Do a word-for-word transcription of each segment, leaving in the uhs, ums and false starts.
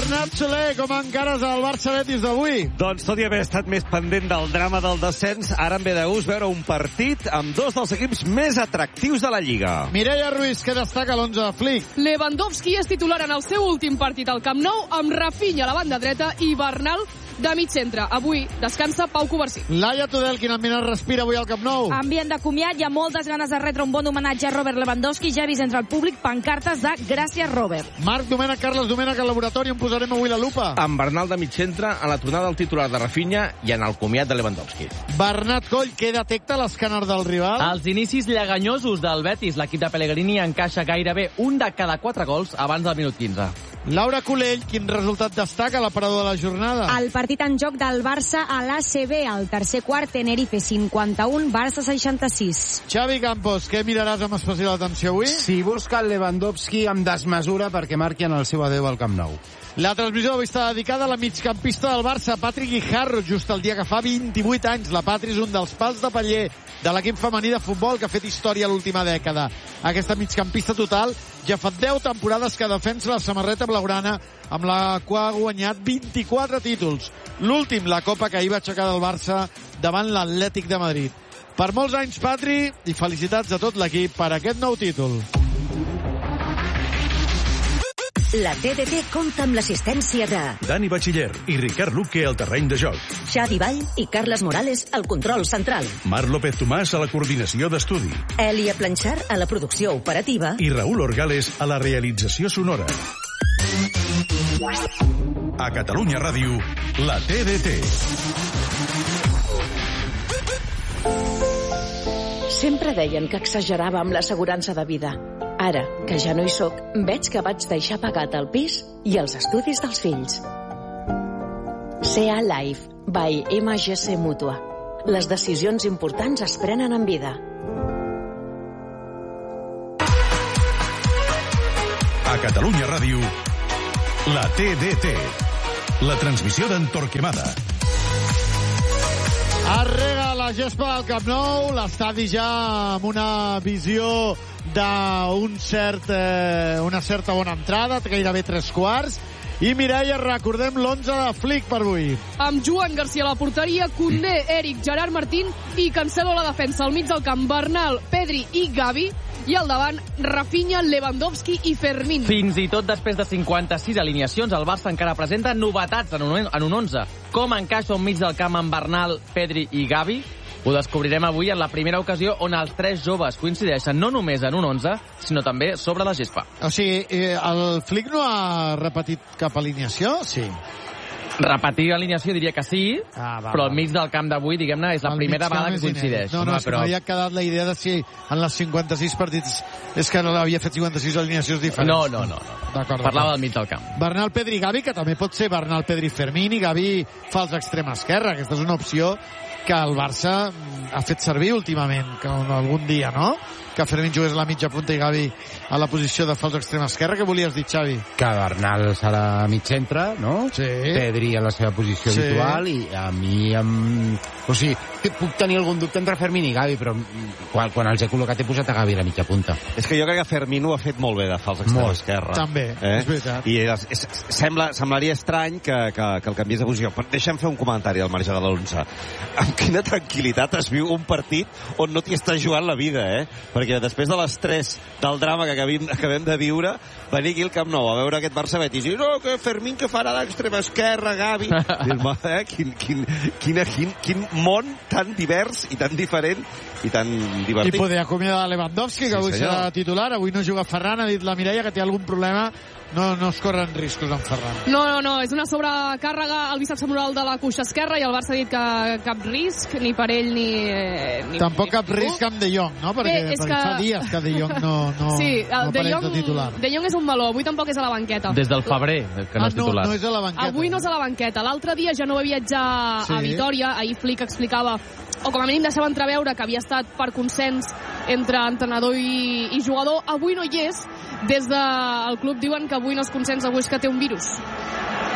Bernat Soler, com encares el Barça-Betis d'avui? Doncs tot i haver estat més pendent del drama del descens, ara em ve de gust veure un partit amb dos dels equips més atractius de la Lliga. Mireia Ruiz, què destaca l'onze de Flick? Lewandowski és titular en el seu últim partit al Camp Nou, amb Rafinha a la banda dreta i Bernal de mig centre. Avui descansa Pau Covarsí. Laia Tudel, quin ambient es respira avui al Camp Nou? Ambient de comiat, hi ha moltes ganes de retre un bon homenatge a Robert Lewandowski. Ja he vist entre el públic pancartes de gràcies, Robert. Marc Domènech, Carles Domènech, al laboratori on posarem avui la lupa. Amb Bernal de mig centre, a la tornada del titular de Rafinha i en el comiat de Lewandowski. Bernat Coll, què detecta l'escàner del rival? Els inicis lleganyosos del Betis. L'equip de Pellegrini encaixa gairebé un de cada quatre gols abans del minut quinze. Laura Colell, quin resultat destaca a l'aparador de la jornada? El partit en joc del Barça a l'A C B, al tercer quart, Tenerife cinquanta-un, Barça seixanta-sis. Xavi Campos, què miraràs amb especial atenció avui? Si busca el Lewandowski amb desmesura perquè marqui en el seu adeu al Camp Nou. La transmissió d'avui està dedicada a la migcampista del Barça, Patrick Guijarro, just el dia que fa vint-i-vuit anys. La Patri és un dels pals de paller de l'equip femení de futbol que ha fet història l'última dècada. Aquesta migcampista total ja fa deu temporades que defensa la samarreta blaugrana, amb la qual ha guanyat vint-i-quatre títols. L'últim, la copa que ahir va aixecar del Barça davant l'Atlètic de Madrid. Per molts anys, Patri, i felicitats a tot l'equip per aquest nou títol. La T D T compta amb l'assistència de Dani Batxiller i Ricard Luque al terreny de joc. Xavi Vall i Carles Morales al control central. Marc López Tomàs a la coordinació d'estudi. Elia Planchar a la producció operativa. I Raül Orgales a la realització sonora. A Catalunya Ràdio, la T D T. Sempre deien que exagerava amb l'assegurança de vida. Ara, que ja no hi soc, veig que vaig deixar pagat el pis i els estudis dels fills. C A Life, by M G C Mútua. Les decisions importants es prenen en vida. A Catalunya Ràdio, la T D T. La transmissió d'en Torquemada. Arrega la gespa del Camp Nou, l'estadi ja amb una visió d'un cert, eh, una certa bona entrada, gairebé tres quarts. I Mireia, recordem l'onze de Flick per avui. Amb Joan Garcia a la porteria, Koundé, Eric, Gerard Martín i Cancelo a la defensa. Al mig del camp, Bernal, Pedri i Gavi. I al davant, Rafinha, Lewandowski i Fermín. Fins i tot després de cinquanta-sis alineacions, el Barça encara presenta novetats en un, en un onze. Com encaixa un mig del camp amb Bernal, Pedri i Gavi? Ho descobrirem avui en la primera ocasió on els tres joves coincideixen no només en un onze, sinó també sobre la gespa. O sigui, el Flick no ha repetit cap alineació? Sí. Repetir alineació diria que sí, ah, va, però va. al mig del camp d'avui, diguem-ne, és la el primera vegada que coincideix. No, no, Home, és que però... m'havia quedat la idea de si en les cinquanta-sis partits és que havia fet cinquanta-sis alineacions diferents. No, no, no. no. D'acord, parlava del mig del camp. Bernal, Pedri i Gavi, que també pot ser Bernal, Pedri, Fermín, i Gavi fa els extrem esquerra. Aquesta és una opció que el Barça ha fet servir últimament, que algun dia, no? Que Fermín jugués a la mitja punta i Gavi a la posició de fals extrem esquerra. Què volies dir, Xavi? Que Bernal serà mig centre, no? Sí. Pedri a la seva posició sí. habitual, i a mi em... O sigui, puc tenir algun dubte entre Fermín i Gavi, però quan, quan els he col·locat he posat a Gavi a la mitja punta. És que jo crec que Fermín ho ha fet molt bé de fals extrem esquerra. També, eh? és veritat. I és, és, sembla, semblaria estrany que, que, que el canviés de posició. Però deixa'm fer un comentari al marge de l'onze. Amb quina tranquil·litat es viu un partit on no t'hi estàs jugant la vida, eh? Perquè després de l'estrès del drama que acabem, acabem de viure, venir aquí al Camp Nou a veure aquest Barça-Betis i no, que Fermín que farà d'extrema esquerra, Gavi... eh? quin, quin, quin, quin, quin món tan divers i tan diferent i tan divertit. I poder acomiadar Lewandowski, que sí, avui senyor. serà titular. Avui no juga Ferran, ha dit la Mireia que té algun problema. No, no es corren riscos amb Ferran. No, no, no, és una sobrecàrrega al bíceps femoral de la cuixa esquerra i el Barça ha dit que cap risc, ni per ell ni... ni Tampoc ni cap risc amb De Jong, no? Perquè, Bé, perquè que... fa dies que De Jong no, no, sí, no de apareix Jong, de titular. De Jong és un meló, avui tampoc és a la banqueta. Des del febrer, que no és titular. No, no és a la banqueta. Avui no és a la banqueta. L'altre dia ja no va viatjar sí. a Vitòria. Ahir Flick explicava, o com a mínim deixava entreveure, que havia estat per consens entre entrenador i, i jugador. Avui no hi és. Des del club diuen que avui no és consens, avui és que té un virus.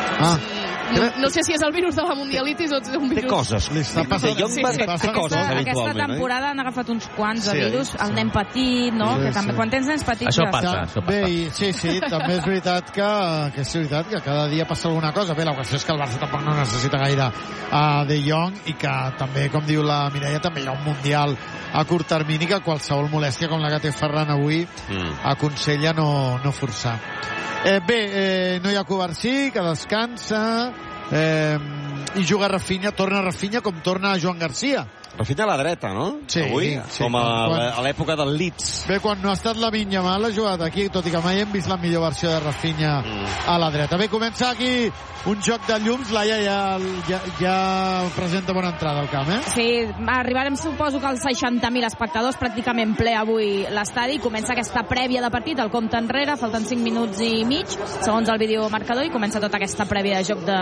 Ah. No, no sé si és el virus de la mundialitis o és un virus... Té coses. Li està passant... De Jong Sí, va sí. té Passa coses, Aquesta, aquesta habitualment. temporada han agafat uns quants de Sí, virus. sí. El nen petit, no? Sí, que també, sí. quan tens nens petits... Això ja passa. està. això Bé, passa. i, sí, sí, també és veritat que, que és veritat que cada dia passa alguna cosa. Bé, la qüestió és que el Barça tampoc no necessita gaire a De Jong i que també, com diu la Mireia, també hi ha un Mundial a curt termini que qualsevol molèstia com la que té Ferran avui Mm. aconsella no, no forçar. Eh, bé, eh, no hi ha Covarsí, que descansa, eh, i juga Rafinha, torna Rafinha com torna Joan Garcia. Rafinha a la dreta, no? Sí, Avui, sí. com a, Quan- a l'època del Leeds. Bé, quan no ha estat la Yamal ha jugat aquí, tot i que mai hem vist la millor versió de Rafinha Mm. a la dreta. Bé, comença aquí un joc de llums. Laia ja, ja, ja presenta bona entrada al camp, eh? Sí, arribarem, suposo que als seixanta mil espectadors, pràcticament ple avui l'estadi. Comença aquesta prèvia de partit, el compte enrere, falten cinc minuts i mig, segons el videomarcador, i comença tota aquesta prèvia de joc de,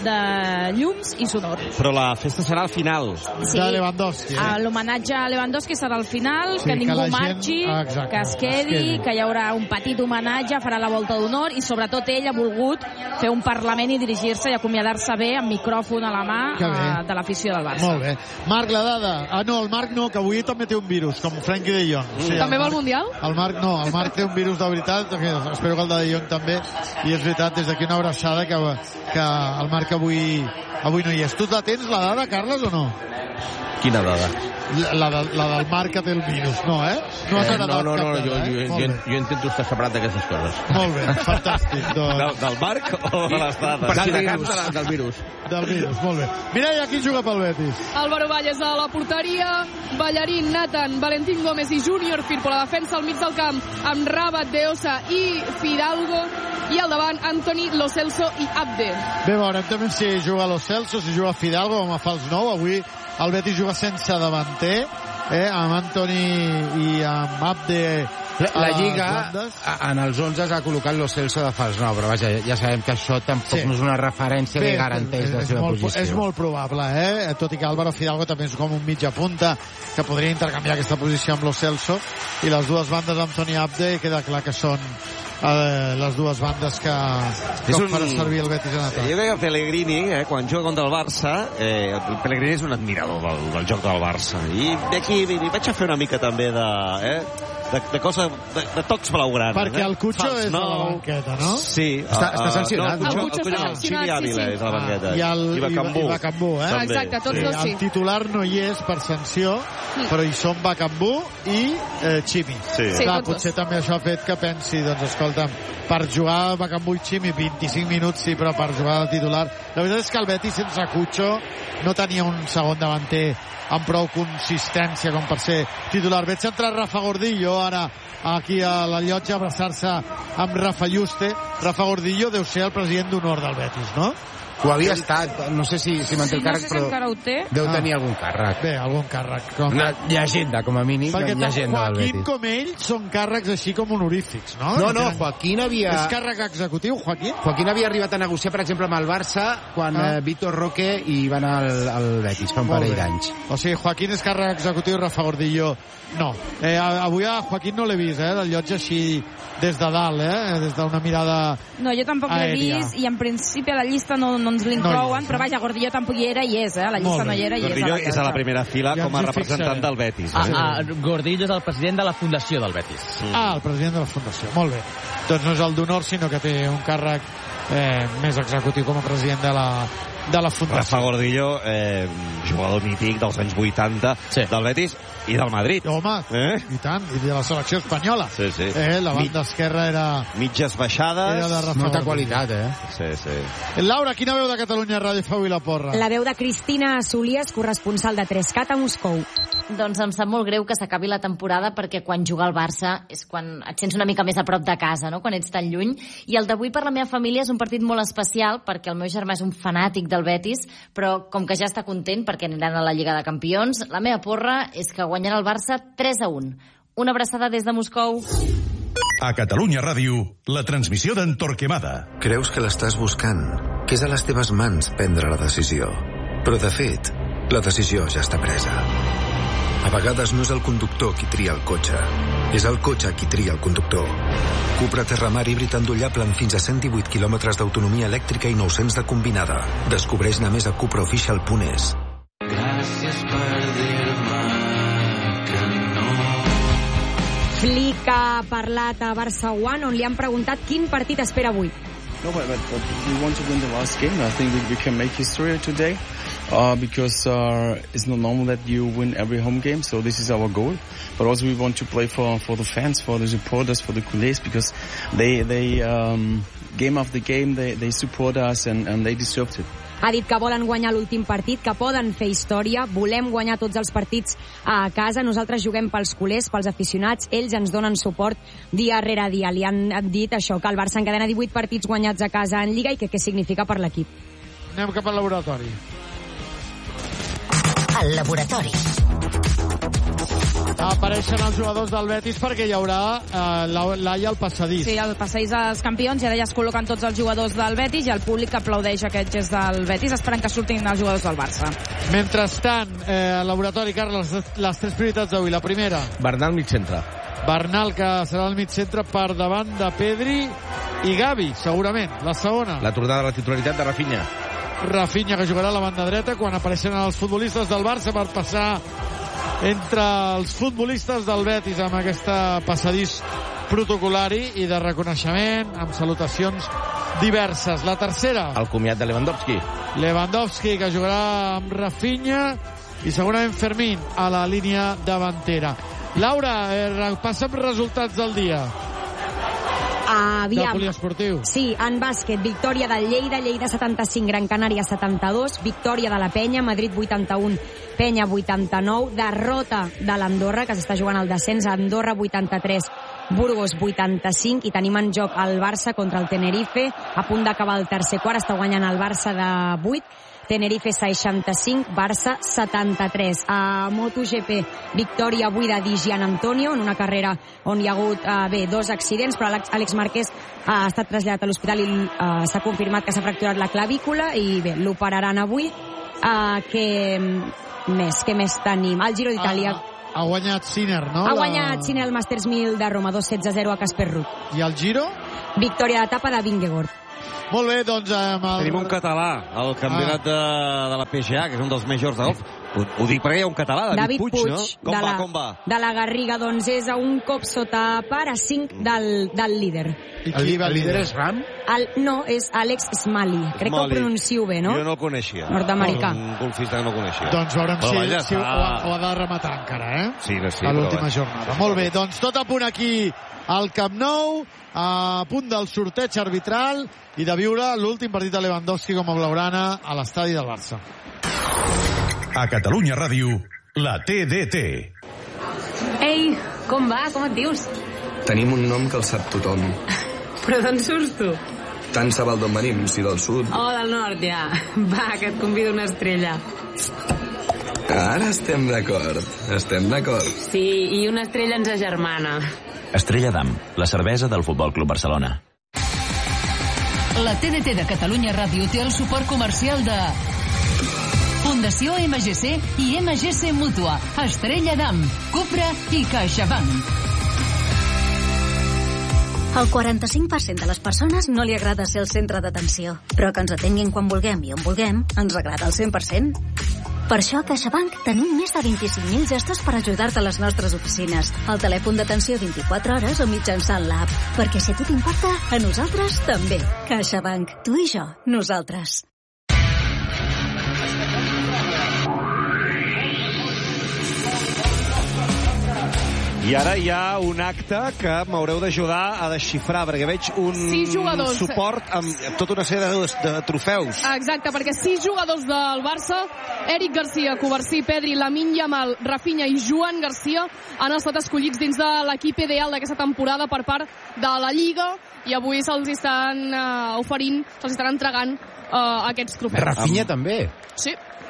de llums i sonor. Però la festa serà al final. Sí. De Lewandowski, eh? Ah, l'homenatge a Lewandowski serà al final, Sí, que que ningú la gent- marxi, ah, exacte, que es es quedi, quedi. que hi haurà un petit homenatge, farà la volta d'honor i sobretot ell ha volgut fer un parlament i dirigir-se i acomiadar-se bé amb micròfon a la mà Que bé. eh, de l'afició del Barça. Molt bé. Marc, la dada. Ah, no, el Marc no, que avui també té un virus, com Frenkie de Jong. Mm. Sí, També el va al Marc- Mundial? El Marc no, el Marc té un virus de veritat, que espero que el de De Jong també, i és veritat, des d'aquí una abraçada que, que el Marc avui, avui no hi és. Tu la tens, la dada, Carles, o no? Quina dada? La, la, de, la del Marc que té el virus, no, eh? No has Eh, heredat no, no, cap no, dada, jo, jo, eh? jo, Molt bé. jo intento estar separat d'aquestes coses. Molt bé, fantàstic. Doncs, Del, del Marc o de les dades? Per si de Del cas virus. de la- del virus. del virus, molt bé. Mireia, qui juga pel Betis? Álvaro Valles a la porteria, Ballarín, Nathan, Valentín Gómez i Júnior Firpo a la defensa al mig del camp amb Rabat, Deosa i Fidalgo, i al davant Anthony, Lo Celso i Abde. Bé, veurem també si juga Lo Celso, si juga Fidalgo com a fals nou. Avui el Betis juga sense davanter, eh, amb Anthony i amb Abde. La, a la les Lliga, bandes. a- en els onze ha col·locat Lo Celso de fals nou, però vaja, ja sabem que això tampoc Sí. no és una referència Bé, que garanteix la és seva molt, posició. és molt probable, eh? Tot i que Álvaro Fidalgo també és com un mitja punta que podria intercanviar aquesta posició amb Lo Celso, i les dues bandes amb Toni Abde, i queda clar que són eh, les dues bandes que, que És un... un- farà servir el Betis en atac. Jo crec que Pellegrini, eh, quan juga contra el Barça, eh, el Pellegrini és un admirador del, del joc del Barça. I aquí i vaig a fer una mica també de... Eh, de, de cosa, de, de tocs blaugranes. Perquè el Cucho és a la banqueta, no? Sí. Està- uh, està sancionat, No, el no? Cucho, El Cucho està no, sancionat, Ximi sí, Ávila sí. és a la banqueta. I, el, I Bacambú. I Bacambú, eh? Ah, exacte, tots dos sí. El titular no hi és per sanció, però hi són Bacambú i eh, Ximi. Sí. Sí, Clar, tots potser també això ha fet que pensi, doncs escolta'm, per jugar Bacambú i Ximi vint-i-cinc minuts sí, però per jugar de titular. La veritat és que el Betis sense Cucho no tenia un segon davanter amb prou consistència com per ser titular. Veig entrar Rafa Gordillo ara aquí a la llotja a abraçar-se amb Rafa Yuste. Rafa Gordillo deu ser el president d'honor del Betis, no? Ho havia estat, no sé si, si manté el No càrrec, sé si però encara ho té. deu Ah. tenir algun càrrec. Bé, algun càrrec. Com... Una llegenda, com a mínim, Perquè tant llegenda del Joaquín Betis. com ell són càrrecs així com honorífics, no? No, no, tenen- Joaquín havia... És càrrec executiu, Joaquín? Joaquín havia arribat a negociar, per exemple, amb el Barça quan Ah. eh, Vitor Roque hi va anar al, al Betis fa un Molt parell bé. d'anys. O sigui, Joaquín és càrrec executiu, Rafa Gordillo no. Eh, a- avui a Joaquín no l'he vist, eh, del llotja així des de dalt, eh, des d'una mirada... No, jo tampoc l'he Aèria. vist i en principi a la llista no, no ens No hi l'inclouen, és, però vaja, Gordillo tampoc hi era i és, eh? A la Molt llista bé. no hi era i és. Gordillo a la és a la primera fila Ja com a ens hi representant fixarem. del Betis. Ah, Eh? ah, Gordillo és el president de la fundació del Betis. Ah, el president de la Fundació, molt bé. Doncs no és el d'honor, sinó que té un càrrec eh, més executiu com a president de la, de la Fundació. Rafa Gordillo, eh, jugador mític dels anys vuitanta Sí. del Betis i del Madrid. Home, Eh? i tant, i de la selecció espanyola. Sí, sí. Eh, la banda esquerra era, Mitges era baixades. de Rafa Molta Gordillo. qualitat, eh? Sí, sí. Laura, quina veu de Catalunya Ràdio fa avui la porra? La veu de Cristina Solies, corresponsal de tres cat a Moscou. Doncs em sap molt greu que s'acabi la temporada perquè quan juga al Barça és quan et sents una mica més a prop de casa, no? Quan ets tan lluny. I el d'avui per la meva família és un partit molt especial perquè el meu germà és un fanàtic del Betis, però com que ja està content perquè aniran a la Lliga de Campions, la meva porra és que guanyarà el Barça tres a un. Una abraçada des de Moscou. A Catalunya Ràdio, la transmissió d'en Torquemada. Creus que l'estàs buscant, que és a les teves mans prendre la decisió. Però, de fet, la decisió ja està presa. A vegades no és el conductor qui tria el cotxe, És el cotxe qui tria el conductor. Cupra Terramar híbrid endollable amb fins a cent divuit quilòmetres d'autonomia elèctrica i nou-cents de combinada. Descobreix-ne més a cupra official punt es. Gràcies per dir-me que no. Flick ha parlat a Barça One, on li han preguntat quin partit espera avui. No, but, but, but we want to win the last game. I think we, we can make history today uh, because uh, it's not normal that you win every home game. So this is our goal. But also we want to play for, for the fans, for the supporters, for the culés, because they, they um, game after game, they, they support us and, and they deserved it. Ha dit que volen guanyar l'últim partit, que poden fer història, volem guanyar tots els partits a casa, nosaltres juguem pels culers, pels aficionats, ells ens donen suport dia rere dia. Li han dit això, que el Barça encadena divuit partits guanyats a casa en Lliga i que què significa per l'equip. Anem cap al laboratori. Al laboratori. Apareixen els jugadors del Betis perquè hi haurà eh, l'Aia al passadís. Sí, al passadís dels campions, i ara ja es col·loquen tots els jugadors del Betis i el públic aplaudeix aquest gest del Betis, esperant que surtin els jugadors del Barça. Mentrestant, eh, al laboratori, Carles, les tres prioritats d'avui. La primera. Bernal, mig centre. Bernal, que serà el mig centre per davant de Pedri i Gavi, segurament. La segona. La tornada a la titularitat de Rafinha. Rafinha, que jugarà a la banda dreta quan apareixen els futbolistes del Barça per passar entre els futbolistes del Betis amb aquesta passadís protocolari i de reconeixement amb salutacions diverses. La tercera. El comiat de Lewandowski. Lewandowski, que jugarà amb Rafinha i segurament Fermín a la línia davantera. Laura, eh, passa'm resultats del dia. Aviam. De poliesportiu. Sí, en bàsquet, victòria del Lleida, Lleida setanta-cinc, Gran Canària setanta-dos, victòria de la Penya, Madrid vuitanta-un, Penya vuitanta-nou, derrota de l'Andorra, que s'està jugant al descens, Andorra vuitanta-tres, Burgos vuitanta-cinc, i tenim en joc el Barça contra el Tenerife, a punt d'acabar el tercer quart, està guanyant el Barça de vuit, Tenerife seixanta-cinc, Barça setanta-tres. A MotoGP, victòria avui de Di Gian Antonio en una carrera on hi ha hagut eh, bé, dos accidents, però Àlex Márquez ha estat traslladat a l'hospital i eh, s'ha confirmat que s'ha fracturat la clavícula i bé, l'operaran avui. Eh, que més, què més tenim? El Giro d'Itàlia. Ha, ha guanyat Sinner, no? Ha la... guanyat Sinner el Masters mil de Roma, dos setze zero a Casper Ruud. I el Giro? Victòria d'etapa de Vingegaard. Molt bé, doncs... Amb el... Tenim un català al campionat ah. de, de la P G A, que és un dels majors de golf. Ho, ho dic perquè hi ha un català, David, David Puig, Puig, no? Com de va, la, com va? De la Garriga, doncs és a un cop sota par a cinc del, del líder. I qui va el líder és Ram? El, no, és Alex Smalley. Crec Smalley. que ho pronuncio bé, no? Jo no el coneixia. Nord-americà. Un golfista que no coneixia. Doncs veurem però si, vaja, si ho, ha, ho ha de rematar encara, eh? Sí, sí, a l'última però... jornada. Molt bé, doncs tot a punt aquí al Camp Nou, a punt del sorteig arbitral i de viure l'últim partit de Lewandowski com a blaugrana a l'estadi del Barça. A Catalunya Ràdio, la T D T. Ei, com va? Com et dius? Tenim un nom que el sap tothom. Però d'on surts tu? Tant se val d'on venim, si del sud. Oh, del nord, ja. Va, que et convido una estrella. Ara estem d'acord. Estem d'acord. Sí, i una estrella ens agermana. Estrella d'Am, la cervesa del Futbol Club Barcelona. La T D T de Catalunya Ràdio té el suport comercial de Fundació M G C i M G C Mútua, Estrella d'Am, Cupra i CaixaBank. El quaranta-cinc per cent de les persones no li agrada ser el centre d'atenció, però que ens atenguin quan vulguem i on vulguem ens agrada el cent per cent. Per això a CaixaBank tenim més de vint-i-cinc mil gestos per ajudar-te a les nostres oficines, al telèfon d'atenció vint-i-quatre hores o mitjançant l'app. Perquè si a tu t'importa, a nosaltres també. CaixaBank, tu i jo, nosaltres. I ara hi ha un acte que m'haureu d'ajudar a desxifrar, perquè veig un sis jugadors. suport amb tota una sèrie de, de trofeus. Exacte, perquè sis jugadors del Barça, Eric Garcia, Covarsí, Pedri, Lamine Yamal, Rafinha i Joan Garcia, han estat escollits dins de l'equip ideal d'aquesta temporada per part de la Lliga, i avui se'ls estan uh, oferint, se'ls estan entregant uh, aquests trofeus. Rafinha també. Sí.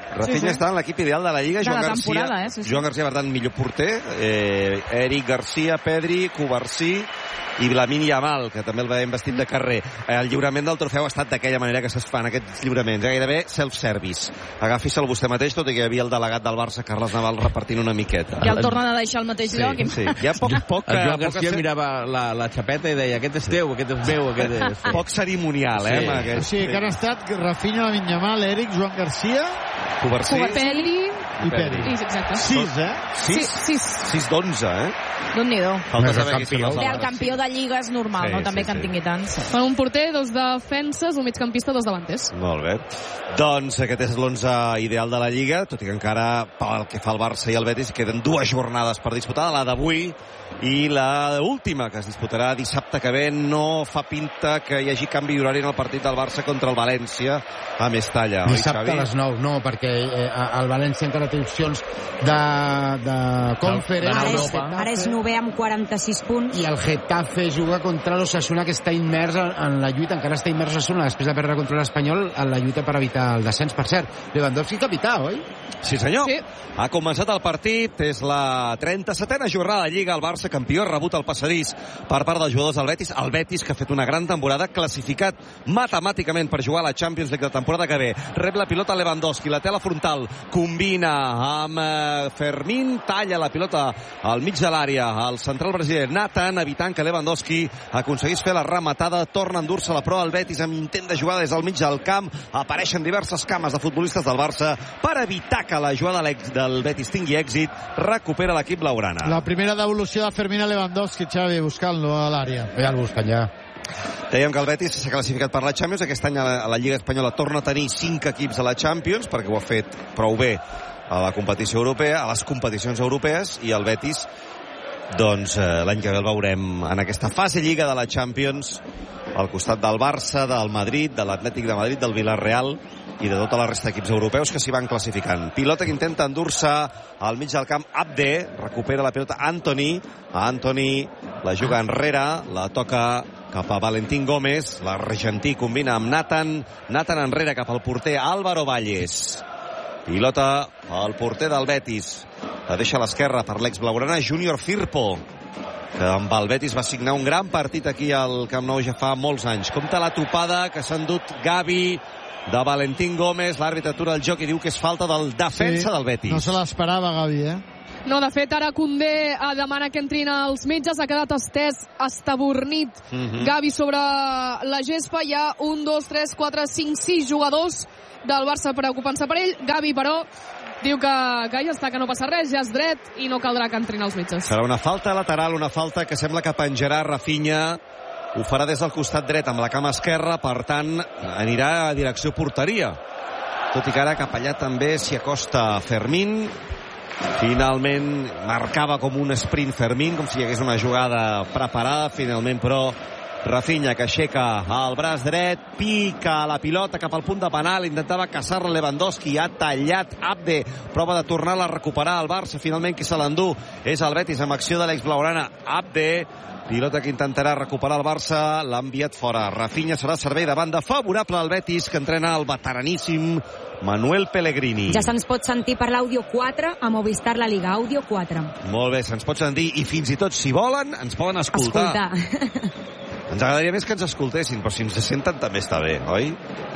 Rafinha Sí, sí. està en l'equip ideal de la Lliga. De Joan la Garcia, temporada, eh? Sí, sí. Joan Garcia, per tant, millor porter. Eh, Eric Garcia, Pedri, Cubarsí i Lamine Yamal, que també el veiem vestit de carrer. El lliurament del trofeu ha estat d'aquella manera que es fan aquests lliuraments, gairebé self-service. Agafi-se'l vostè mateix, tot i que hi havia el delegat del Barça, Carles Naval, repartint una miqueta. Ja el tornen a deixar al mateix Sí, lloc. sí. Hi ha poc, poc, El Joan poc Garcia cer- mirava la, la xapeta i deia aquest és teu, aquest és meu, aquest és... poc cerimonial, eh? Sí. amb aquest. O sigui, que han estat Rafinha, Lamine Yamal, Eric, Joan Garcia Cubarsí. Pedri i Pedri. i exacte. Sis, eh? Sis? Sis. Sis d'onze, eh? Déu-n'hi-do. Falta saber qui són els Bé, el altres. campió de Lliga és normal, Sí, no? També sí, que en sí. tingui tants. Per un porter, dos defenses, un migcampista, dos davanters. Molt bé. Doncs aquest és l'onze ideal de la Lliga, tot i que encara, pel que fa al Barça i al Betis, queden dues jornades per disputar, la d'avui i la última, que es disputarà dissabte que ve. No fa pinta que hi hagi canvi d'horari en el partit del Barça contra el València a Mestalla. Dissabte a les nou, no, perquè eh, el València encara té opcions de, de conference. Ara és, ara és novè amb quaranta-sis punts. I el Getafe juga contra l'Osasuna, que està immers en, en la lluita, encara està immers l'Osasuna, després de perdre contra l'Espanyol, en la lluita per evitar el descens. Per cert, Lewandowski capità, oi? Sí, senyor. Sí. Ha començat el partit, és la trenta-setena jornada de Lliga, el Barça campió, ha rebut el passadís per part dels jugadors del Betis, el Betis que ha fet una gran temporada, classificat matemàticament per jugar a la Champions League de temporada que ve. Rep la pilota Lewandowski, la tela frontal, combina amb eh, Fermín, talla la pilota al mig de l'àrea, el central brasiler Nathan, evitant que Lewandowski aconseguís fer la rematada, torna a endur-se la proa al Betis amb intent de jugada des del mig del camp, apareixen diverses cames de futbolistes del Barça per evitar que la jugada del Betis tingui èxit, recupera l'equip blaugrana. La primera devolució de Fermín a Lewandowski, Xavi, buscant-lo a l'àrea. Ja el busquen, ja. Dèiem que el Betis s'ha classificat per la Champions. Aquest any a la, a la Lliga Espanyola torna a tenir cinc equips a la Champions, perquè ho ha fet prou bé a la competició europea, a les competicions europees, i el Betis, doncs eh, l'any que ve el veurem en aquesta fase Lliga de la Champions, al costat del Barça, del Madrid, de l'Atlètic de Madrid, del Villarreal i de tota la resta d'equips europeus que s'hi van classificant. Pilota que intenta endur-se al mig del camp Abde, recupera la pilota Antoni, a Antoni la juga enrere, la toca cap a Valentín Gómez, l'argentí combina amb Nathan, Nathan enrere cap al porter Álvaro Valles. Pilota al porter del Betis, la deixa a l'esquerra per l'ex-blaugrana Júnior Firpo, que amb el Betis va signar un gran partit aquí al Camp Nou ja fa molts anys. Compte la topada que s'ha endut Gavi de Valentín Gómez, l'àrbitre atura el joc i diu que és falta del defensa Sí, del Betis. No se l'esperava, Gavi, eh? No, de fet, ara Koundé demana que entrin els metges, ha quedat estès, estabornit. Mhm. Gavi sobre la gespa, hi ha un, dos, tres, quatre, cinc, sis jugadors del Barça preocupant-se per ell. Gavi, però, diu que, que ja està, que no passa res, ja és dret i no caldrà que entrin els metges. Serà una falta lateral, una falta que sembla que penjarà Rafinha. Ho farà des del costat dret amb la cama esquerra, per tant, anirà a direcció porteria. Tot i que ara cap allà també s'hi acosta Fermín. Finalment marcava com un sprint Fermín, com si hi hagués una jugada preparada. Finalment, però, Rafinha, que aixeca el braç dret, pica la pilota cap al punt de penal, intentava caçar-la Lewandowski, ha tallat Abde, prova de tornar-la a recuperar el Barça. Finalment, qui se l'endú és el Betis amb acció de l'ex-blaugrana Abde. Pilota que intentarà recuperar el Barça, l'ha enviat fora. Rafinha serà servei de banda favorable al Betis, que entrena el veteraníssim Manuel Pellegrini. Ja se'ns pot sentir per l'àudio quatre a Movistar La Liga, àudio quatre. Molt bé, se'ns pot sentir, i fins i tot, si volen, ens poden escoltar. Escoltar. Ens agradaria més que ens escoltessin, però si ens senten també està bé, oi?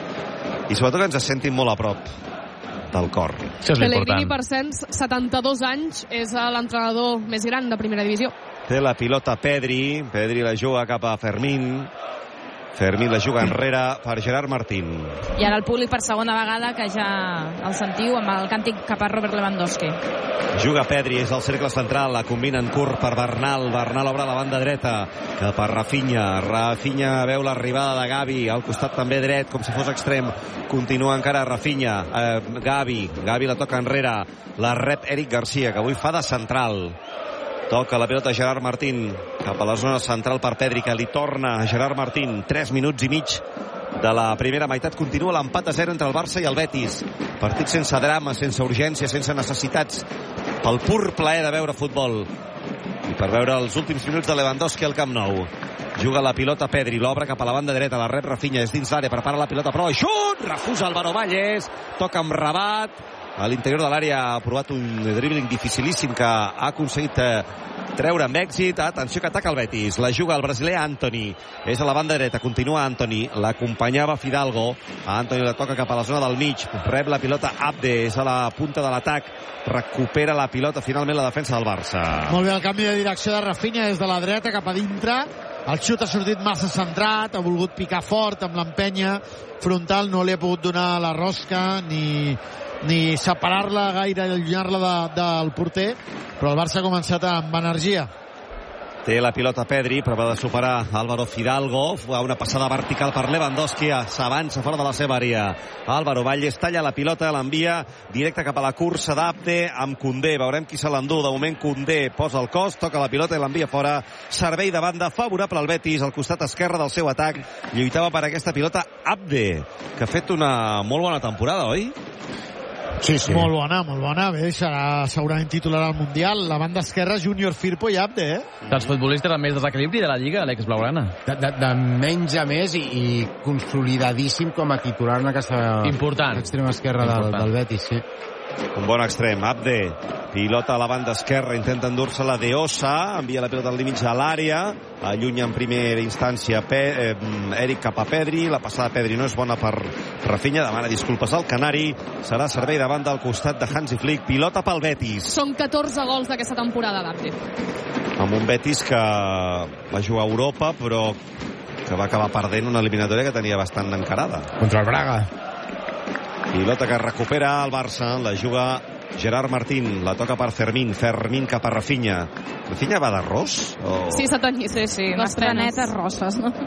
I sobretot que ens sentin molt a prop del cor. Això és Pellegrini, l'important. per cent, setanta-dos anys, és l'entrenador més gran de primera divisió. Té la pilota Pedri, Pedri la juga cap a Fermín, Fermín la juga enrere per Gerard Martín. I ara el públic per segona vegada, que ja el sentiu, amb el càntic cap a Robert Lewandowski. Juga Pedri, és el cercle central, la combina en curt per Bernal, Bernal obre la banda dreta cap a Rafinha, Rafinha veu l'arribada de Gavi, al costat també dret, com si fos extrem, continua encara Rafinha, eh, Gavi, Gavi la toca enrere, la rep Eric Garcia, que avui fa de central. Toca la pilota Gerard Martín cap a la zona central per Pedri, que li torna a Gerard Martín. tres minuts i mig de la primera meitat. Continua l'empat a zero entre el Barça i el Betis. Partit sense drama, sense urgència, sense necessitats, pel pur plaer de veure futbol i per veure els últims minuts de Lewandowski al Camp Nou. Juga la pilota Pedri, l'obre cap a la banda dreta, la rep Rafinha, és dins l'àrea, prepara la pilota, però xut! Refusa Álvaro Valles, toca amb Rabat, a l'interior de l'àrea, ha provat un dribbling dificilíssim que ha aconseguit eh, treure amb èxit. Atenció que ataca el Betis, la juga el brasiler Antony, és a la banda dreta, continua Antony, l'acompanyava Fidalgo, a Antony la toca cap a la zona del mig, rep la pilota Abde, és a la punta de l'atac, recupera la pilota finalment la defensa del Barça. Molt bé el canvi de direcció de Rafinha des de la dreta cap a dintre, el xut ha sortit massa centrat, ha volgut picar fort amb l'empenya frontal, no li ha pogut donar la rosca ni, ni separar-la gaire, allunyar-la de, del porter, però el Barça ha començat amb energia. Té la pilota Pedri, prova de superar Álvaro Fidalgo, fa una passada vertical per Lewandowski, s'avança fora de la seva àrea. Álvaro Valles talla la pilota, l'envia directe cap a la cursa d'Abde amb Koundé, veurem qui se l'endú. De moment Koundé posa el cos, toca la pilota i l'envia fora. Servei de banda favorable al Betis, al costat esquerre del seu atac, lluitava per aquesta pilota Abde, que ha fet una molt bona temporada, oi? Sí, sí. Molt bona, molt bona. Bé, serà segurament titular al Mundial. La banda esquerra, Júnior Firpo i Abde, eh? Dels futbolistes amb més desequilibri de la Lliga, Alex Blaugrana. De, de, de menys a més i, i consolidadíssim com a titular en aquesta Important. extrema esquerra del, del Betis, sí. Un bon extrem, Abde, pilota a la banda esquerra, intenta endur-se-la de Osa, envia la pilota al límit a l'àrea, allunya en primera instància Pe eh, Eric cap a Pedri, la passada de Pedri no és bona per Rafinha, demana disculpes al Canari, serà servei de banda al costat de Hansi Flick, pilota pel Betis. Són catorze gols d'aquesta temporada d'Abde. Amb un Betis que va jugar a Europa, però que va acabar perdent una eliminatòria que tenia bastant encarada. Contra el Braga. Pilota que recupera el Barça, la juga Gerard Martín, la toca per Fermín, Fermín cap a Rafinha. Rafinha va d'arròs? O... Sí, Satanyí, sí, sí. Les trenetes rosses, no?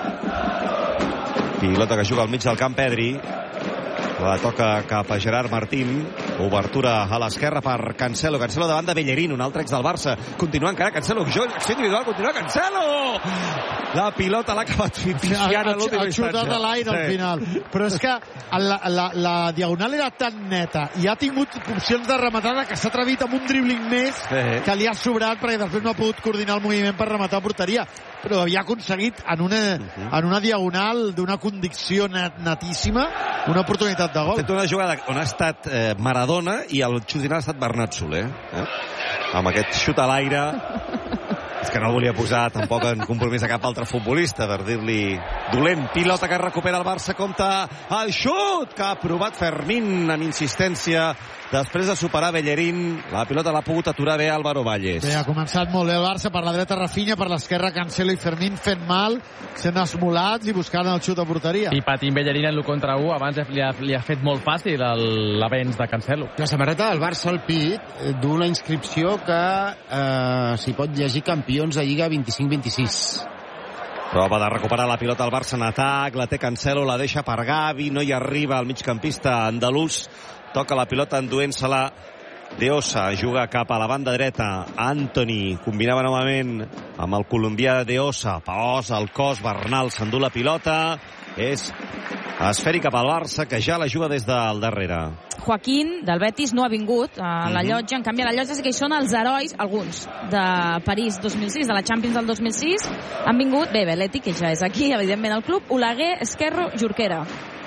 Pilota que juga al mig del camp Pedri, la toca cap a Gerard Martín, obertura a l'esquerra per Cancelo, Cancelo davant de Bellerín, un altre ex del Barça, continua encara Cancelo, jo, acció individual, continua Cancelo, la pilota l'ha acabat fiticiant a l'última instància. Ha xutat a l'aire al final, però és que la, la, la diagonal era tan neta i ha tingut opcions de rematada que s'ha atrevit amb un dribbling més que li ha sobrat perquè després no ha pogut coordinar el moviment per rematar a porteria, però havia aconseguit en una, en una diagonal d'una convicció net, netíssima una oportunitat de gol. Ha fet una jugada on ha estat eh, Maradona i el xut final ha estat Bernat Soler, eh? Amb aquest xut a l'aire. És que no el volia posar tampoc en compromís a cap altre futbolista per dir-li dolent. Pilota que recupera el Barça, compta el xut que ha provat Fermín amb insistència després de superar Bellerín. La pilota l'ha pogut aturar bé Álvaro Valles. Bé, ha començat molt bé el Barça, per la dreta Rafinha, per l'esquerra Cancelo i Fermín fent mal, sent esmolats i buscant el xut a porteria. I patint Bellerín en l'u contra u, abans li ha, li ha fet molt fàcil l'avenç de Cancelo. La samarreta del Barça al pit d'una inscripció que eh, s'hi pot llegir campions de Lliga vint-i-cinc vint-i-sis. Prova de recuperar la pilota al Barça en atac, la té Cancelo, la deixa per Gavi, no hi arriba el migcampista andalús, toca la pilota enduent-se-la De Osa, juga cap a la banda dreta, Antony combinava novament amb el colombià De Osa, posa el cos, Bernal s'endú la pilota, és esfèrica pel Barça, que ja la juga des del darrere. Joaquín, del Betis, no ha vingut a la llotja. En canvi, a la llotja sí que hi són els herois, alguns, de París dos mil sis, de la Champions del dos mil sis. Han vingut, bé, Belletti, que ja és aquí, evidentment, al club, Oleguer, Esquerro, Jorquera.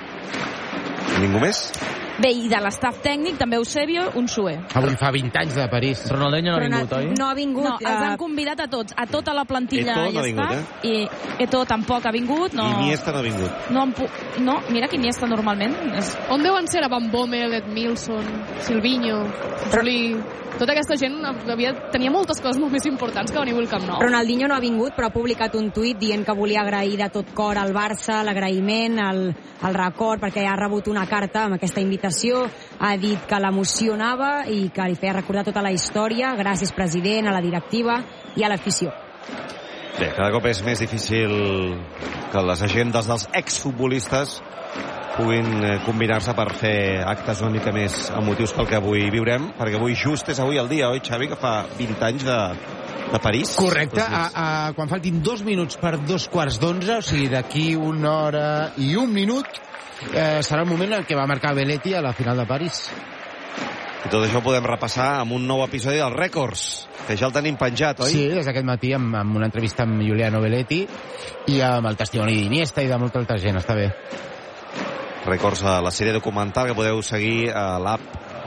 Ningú més? Bé, i de l'estaf tècnic, també Eusebio, Unsue. Avui fa vint anys de París. Ronaldinho no ha vingut, oi? No ha vingut. No, els han convidat a tots, a tota la plantilla Eto'o i no ha vingut, estaf. Eh? I Eto'o tampoc ha vingut. No, Iniesta no ha vingut. No, no, mira que Iniesta normalment. És... On deuen ser Van Bommel, Edmilson, Silvinho, Juli... Tota aquesta gent havia, tenia moltes coses molt més importants que venir al Camp Nou. Ronaldinho no ha vingut, però ha publicat un tuit dient que volia agrair de tot cor al Barça, l'agraïment, el, el record, perquè ha rebut una carta amb aquesta invitació. Ha dit que l'emocionava i que li feia recordar tota la història. Gràcies, president, a la directiva i a l'afició. Bé, cada cop és més difícil que les agendes dels exfutbolistes puguin combinar-se per fer actes una mica més emotius pel que avui viurem, perquè avui just és avui el dia, oi, Xavi, que fa vint anys de, de París? Correcte, a, a, quan faltin dos minuts per dos quarts d'onze, o sigui, d'aquí una hora i un minut, eh, serà el moment en què va marcar Belletti a la final de París. I tot això ho podem repassar amb un nou episodi dels Rècords, que ja el tenim penjat, oi? Sí, des d'aquest matí, amb, amb una entrevista amb Giuliano Belletti i amb el testimoni d'Iniesta i de molta altra gent, està bé. Records a la sèrie documental que podeu seguir a l'app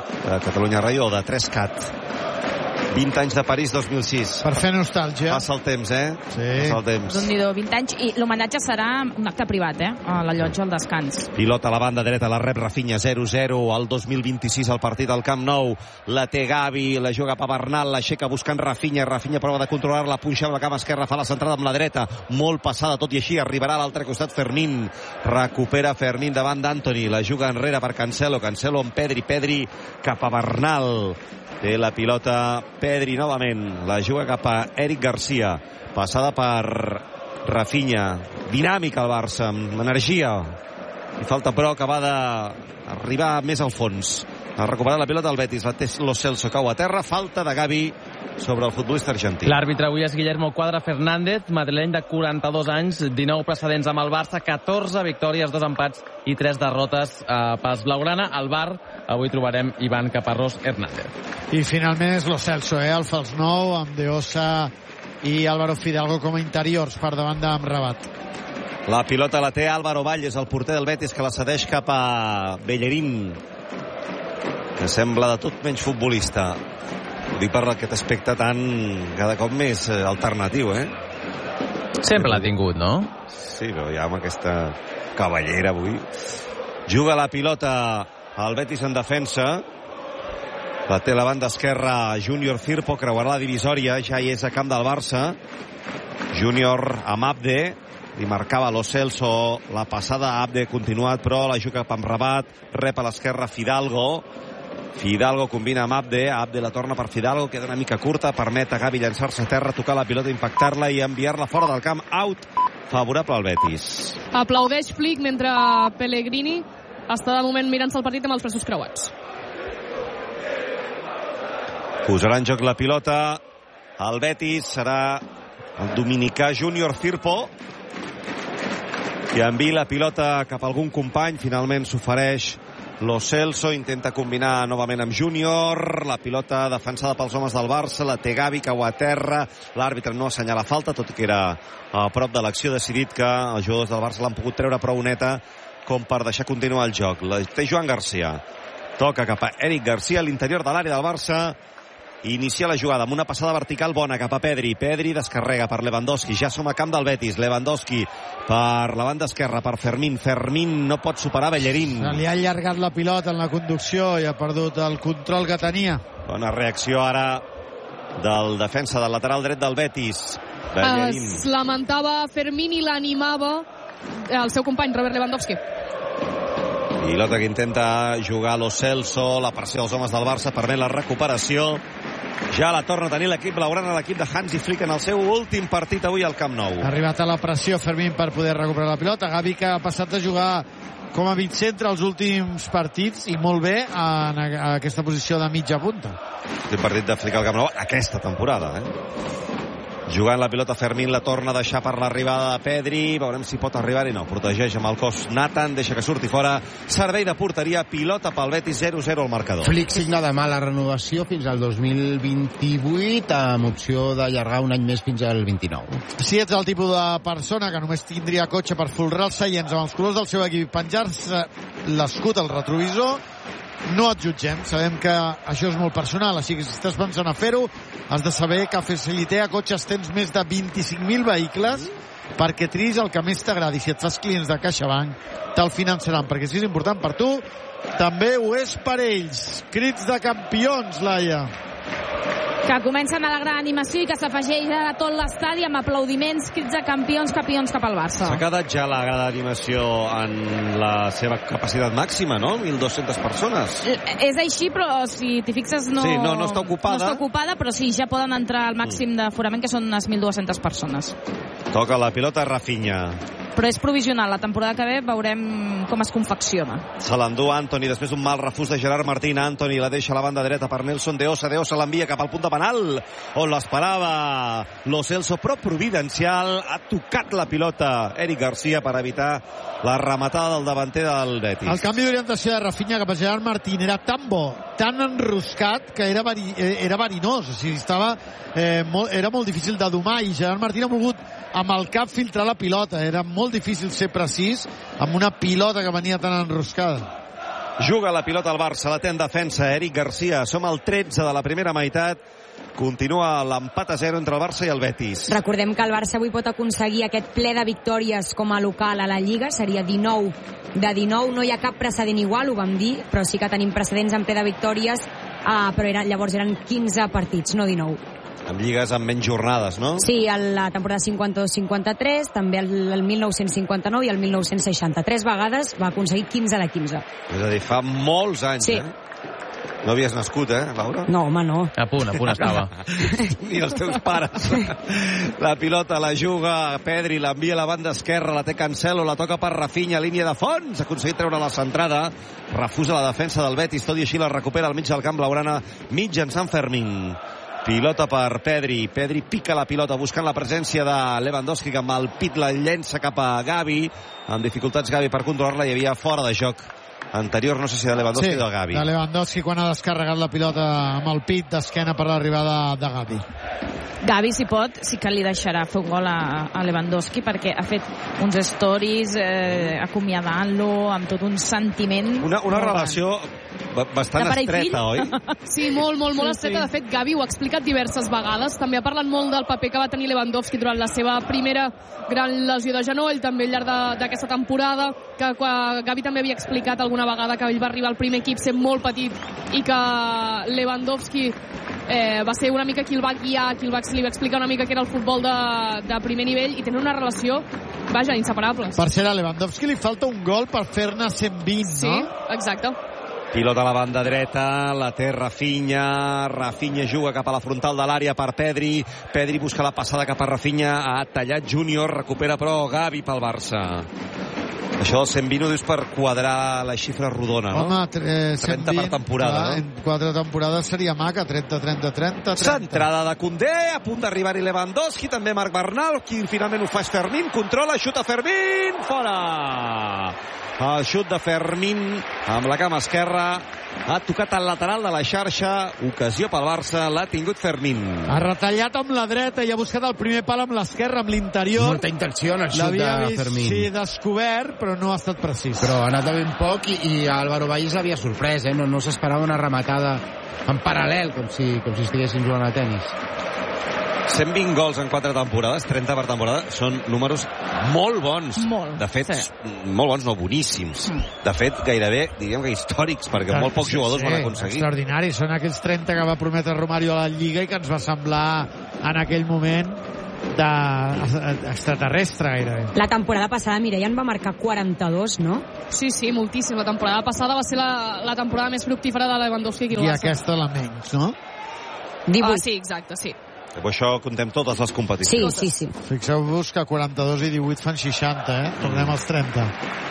de Catalunya Ràdio o de tres cat. vint anys de París dos mil sis. Per fer nostàlgia. Passa el temps, eh? Sí. Passa el temps. Déu-n'hi-do, vint anys. I l'homenatge serà un acte privat, eh? A la llotja al descans. Pilota a la banda dreta, la rep Rafinha, zero zero. El dos mil vint-i-sis al partit al Camp Nou. La té Gavi, la juga per Bernal, l'aixeca buscant Rafinha. Rafinha prova de controlar-la, punxa amb la cama esquerra, fa la centrada amb la dreta. Molt passada, tot i així, arribarà a l'altre costat Fermín. Recupera Fermín davant d'Antoni. La juga enrere per Cancelo. Cancelo amb Pedri. Pedri cap a Bernal. Té la pilota Pedri novament. La juga cap a Eric Garcia. Passada per Rafinha. Dinàmica el Barça, amb energia. I falta però acabar d'arribar més al fons. Ha recuperat la pilota del Betis. La té Lo Celso, cau a terra. Falta de Gavi sobre el futbolista argentí. L'àrbitre avui és Guillermo Cuadra Fernández, madrileny de quaranta-dos anys, dinou precedents amb el Barça, catorze victòries, dos empats i tres derrotes eh, pels blaugrana. Al bar avui trobarem Iván Caparrós Hernández. I finalment és Lo Celso, eh? El fals nou, amb De Osa i Álvaro Fidalgo com a interiors per davant d'Amrabat. La pilota la té Álvaro Valles, el porter del Betis, que la cedeix cap a Bellerín, que sembla de tot menys futbolista. Ho dic per aquest aspecte tan cada cop més alternatiu, eh? Sempre l'ha tingut, no? Sí, però ja amb aquesta cavallera avui. Juga la pilota el Betis en defensa. La té la banda esquerra Júnior Firpo, creuarà la divisòria, ja hi és a camp del Barça. Júnior amb Abde, li marcava Lo Celso, la passada Abde continuat, però la juga amb Rabat, rep a l'esquerra Fidalgo. Fidalgo combina amb Abde, Abde la torna per Fidalgo, queda una mica curta, permet a Gavi llançar-se a terra, tocar la pilota, impactar-la i enviar-la fora del camp, out, favorable al Betis. Aplaudeix Flick mentre Pellegrini està de moment mirant-se el partit amb els braços creuats. Posarà en joc la pilota el Betis, serà el dominicà Júnior Firpo, que envia la pilota cap a algun company, finalment s'ofereix Lo Celso, intenta combinar novament amb Júnior, la pilota defensada pels homes del Barça, la té Gavi, cau a terra, l'àrbitre no assenyala falta, tot i que era a prop de l'acció, decidit que els jugadors del Barça l'han pogut treure prou neta com per deixar continuar el joc. La té Joan Garcia, toca cap a Eric Garcia a l'interior de l'àrea del Barça, inicia la jugada amb una passada vertical bona cap a Pedri. Pedri descarrega per Lewandowski. Ja som a camp del Betis. Lewandowski per la banda esquerra per Fermín. Fermín no pot superar Bellerín. Se li ha allargat la pilota en la conducció i ha perdut el control que tenia. Bona reacció ara del defensa del lateral dret del Betis. Bellerín. Es lamentava Fermín i l'animava el seu company Robert Lewandowski. Pilota que intenta jugar Lo Celso, la pressió dels homes del Barça permet la recuperació. Ja la torna a tenir l'equip blaugrana, l'equip de Hansi Flick en el seu últim partit avui al Camp Nou. Ha arribat a la pressió Fermín per poder recuperar la pilota. Gavi, que ha passat a jugar com a mig centre els últims partits i molt bé en aquesta posició de mitja punta. L'últim partit de Flick al Camp Nou aquesta temporada, eh? Jugant la pilota Fermín, la torna a deixar per l'arribada de Pedri, veurem si pot arribar-hi. No, protegeix amb el cos Nathan, deixa que surti fora, servei de porteria, pilota pel Betis, zero zero al marcador. Flick signa demà la renovació fins al dos mil vint-i-vuit amb opció d'allargar un any més fins al vint-i-nou. Si ets el tipus de persona que només tindria cotxe per folrar els seients amb els colors del seu equip, penjar-se l'escut al retrovisor, no et jutgem, sabem que això és molt personal, així que si estàs pensant a fer-ho has de saber que a Facilitea Cotxes tens més de vint-i-cinc mil vehicles perquè triïs el que més t'agradi. Si et fas clients de CaixaBank te'l finançaran, perquè si és important per tu també ho és per ells. Crits de campions, Laia, que comencen a la gran animació i que s'afegeix a tot l'estadi amb aplaudiments, crits de campions, campions cap al Barça. S'ha quedat ja la gran animació en la seva capacitat màxima, no? mil dues-centes persones. És així, però si t'hi fixes no... Sí, no, no està ocupada. No està ocupada, però sí, ja poden entrar al màxim d'aforament, que són unes mil dues-centes persones. Toca la pilota Rafinha. Però és provisional, la temporada que ve veurem com es confecciona. Se l'endú Antoni, després d'un mal refús de Gerard Martín. Antoni la deixa a la banda dreta per Nelson De Osa. De Osa l'envia cap al punt de penal, on l'esperava Lo Celso, però providencial. Ha tocat la pilota Eric Garcia per evitar la rematada del davanter del Betis. El canvi d'orientació de Rafinha cap a Gerard Martín era tan bo, tan enroscat, que era, veri, era verinós. O sigui, estava, eh, molt, era molt difícil de domar, i Gerard Martín ha volgut amb el cap filtrar la pilota. Era molt difícil ser precís amb una pilota que venia tan enroscada. Juga la pilota al Barça, la té en defensa Eric Garcia. Som al tretze de la primera meitat. Continua l'empat a zero entre el Barça i el Betis. Recordem que el Barça avui pot aconseguir aquest ple de victòries com a local a la Lliga. Seria dinou de dinou. No hi ha cap precedent igual, ho vam dir, però sí que tenim precedents en ple de victòries, uh, però era, llavors eren quinze partits, no dinou. Amb lligues amb menys jornades, no? Sí, a la temporada cinquanta-dos cinquanta-tres, també el, el mil nou-cents cinquanta-nou i el mil nou-cents seixanta. Tres vegades va aconseguir quinze de quinze. És a dir, fa molts anys, sí. eh? No havies nascut, eh, Laura? No, home, no. A punt, a punt estava. Ni els teus pares. La pilota la juga Pedri, l'envia a la banda esquerra, la té Cancelo, la toca per Rafinha, línia de fons, ha aconseguit treure la centrada, refusa la defensa del Betis, tot i així la recupera al mig del camp blaugrana, mitjançant Fermín. Pilota per Pedri, Pedri pica la pilota buscant la presència de Lewandowski, que amb el pit la llença cap a Gavi, amb dificultats Gavi per controlar-la, hi havia fora de joc anterior, no sé si de Lewandowski sí, o de Gavi. de Lewandowski quan ha descarregat la pilota amb el pit d'esquena per l'arribada de Gavi. Gavi, si pot, sí que li deixarà fer un gol a, a Lewandowski, perquè ha fet uns stories eh, acomiadant-lo amb tot un sentiment. Una, una relació bastant estreta, oi? Sí, molt, molt, molt estreta. De fet, Gavi ho ha explicat diverses vegades. També ha parlat molt del paper que va tenir Lewandowski durant la seva primera gran lesió de genoll, també al llarg d'aquesta temporada, que Gavi també havia explicat alguna vegada que ell va arribar al primer equip sent molt petit i que Lewandowski eh, va ser una mica qui el va guiar, qui el va, li va explicar una mica què era el futbol de, de primer nivell, i tenen una relació, vaja, inseparables. Per cert, a Lewandowski li falta un gol per fer-ne cent vint, sí, no? Sí, exacte. Pilota a la banda dreta, la té Rafinha, Rafinha juga cap a la frontal de l'àrea per Pedri, Pedri busca la passada cap a Rafinha, ha tallat Júnior, recupera però Gavi pel Barça. Això del cent vint ho dius per quadrar la xifra rodona, no? Home, tre, trenta per temporada, clar, no? En quatre temporades seria maca, trenta, trenta, trenta, trenta. Centrada de Koundé, a punt d'arribar-hi Lewandowski, també Marc Bernal, qui finalment ho fa és Fermín, controla, xuta Fermín, fora! El xut de Fermín amb la cama esquerra, ha tocat al lateral de la xarxa, ocasió pel Barça, l'ha tingut Fermín. Ha retallat amb la dreta i ha buscat el primer pal amb l'esquerra, amb l'interior. Molta intenció en el xut de vist, Fermín. Sí, descobert, però no ha estat precís. Però ha anat de ben poc i, i Álvaro Valles l'havia sorprès, eh? No, no s'esperava una rematada en paral·lel, com si, com si estiguessin jugant a tenis. cent vint gols en quatre temporades, trenta per temporada, són números molt bons. Molt, de fet, sí. molt bons, no boníssims. De fet, gairebé, diguem que històrics, perquè Clar, molt pocs sí, jugadors sí, van aconseguir. Extraordinaris, són aquells trenta que va prometre Romario a la Lliga i que ens va semblar en aquell moment d'extraterrestre gairebé. La temporada passada Mireia en va marcar quaranta-dos, no? Sí, sí, moltíssim. La temporada passada va ser la, la temporada més fructífera de Lewandowski aquí al I Barça. aquesta la menys, no? divuit. Ah, sí, exacte, sí. Per això contem totes les competicions. Sí, sí, sí. Fixeu-vos que quaranta-dos i divuit fan seixanta, eh? Tornem als trenta.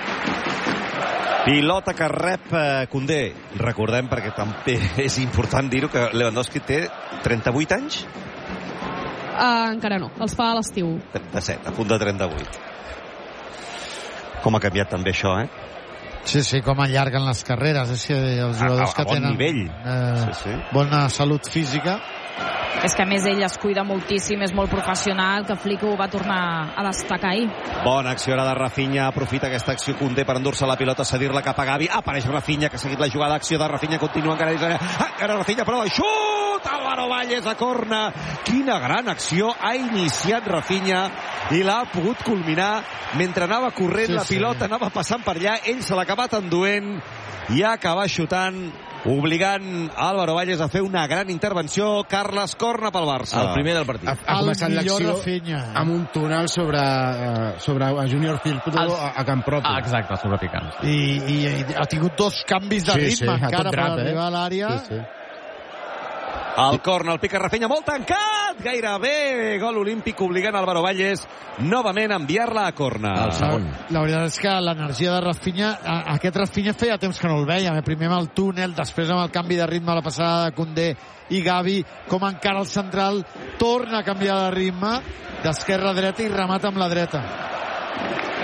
Pilota que rep eh, Koundé. Recordem, perquè també és important dir-ho, que Lewandowski té trenta-vuit anys? Uh, encara no, els fa a l'estiu. trenta-set, a punt de trenta-vuit. Com ha canviat també això, eh? Sí, sí, com allarguen les carreres. És que els jugadors a, a, a que bon tenen nivell. Eh, sí, sí. bona salut física. És que a més ell es cuida moltíssim, és molt professional, que Flick ho va tornar a destacar ahir. Bona acció ara de Rafinha, aprofita aquesta acció Koundé per endur-se la pilota, cedir-la cap a Gavi, apareix Rafinha, que ha seguit la jugada, acció de Rafinha, continua encara dins l'àrea, encara Rafinha, però el xut, Álvaro Valles a corna, quina gran acció ha iniciat Rafinha i l'ha pogut culminar mentre anava corrent, sí, la pilota sí. Anava passant per allà, ell se l'ha acabat enduent i ha acabat xutant, obligant Álvaro Valles a fer una gran intervenció. Carles, corna pel Barça. El primer del partit. Ha, ha començat l'acció amb un túnel sobre, uh, sobre Junior Firpo a, a camp propi. Ah, exacte, sobrepicant. I, i, I ha tingut dos canvis de sí, ritme sí, encara drap, per arribar eh? a l'àrea. Sí, sí. El corna, el pica Rafinha, molt tancat, gairebé gol olímpic, obligant Álvaro Valles novament a enviar-la a corna. El segon. La veritat és que l'energia de Rafinha, aquest Rafinha feia temps que no el vèiem, eh? Primer amb el túnel, després amb el canvi de ritme a la passada de Koundé i Gavi, com encara el central torna a canviar de ritme d'esquerra a dreta i remata amb la dreta.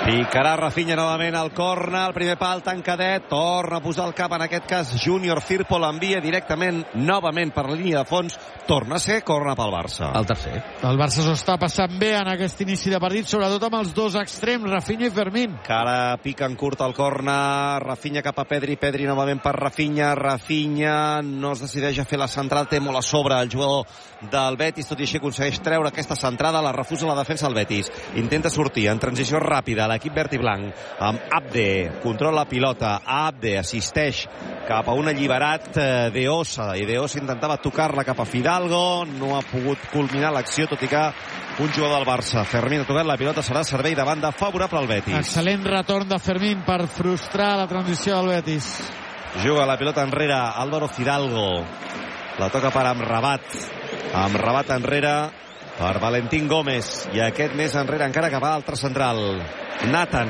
Picarà Rafinha novament al corner, el primer pal tancadet, torna a posar el cap, en aquest cas Júnior Firpo l'envia directament novament per la línia de fons, torna a ser corner pel Barça. El tercer. El Barça s'ho està passant bé en aquest inici de partit, sobretot amb els dos extrems, Rafinha i Fermín. Que ara pica en curt el corner, Rafinha cap a Pedri, Pedri novament per Rafinha, Rafinha no es decideix a fer la central, té molt a sobre el jugador del Betis, tot i així aconsegueix treure aquesta centrada, la refusa la defensa del Betis, intenta sortir en transició ràpida l'equip verd i blanc amb Abde, controla la pilota, Abde assisteix cap a un alliberat de Osa, i de Osa intentava tocar-la cap a Fidalgo, no ha pogut culminar l'acció, tot i que un jugador del Barça, Fermín, ha tocat la pilota, serà servei de banda favorable al Betis. Excel·lent retorn de Fermín per frustrar la transició del Betis. Juga la pilota enrere Álvaro Fidalgo, la toca per Amrabat, Amrabat enrere per Valentín Gómez, i aquest més enrere encara cap a l'altre central, Nathan.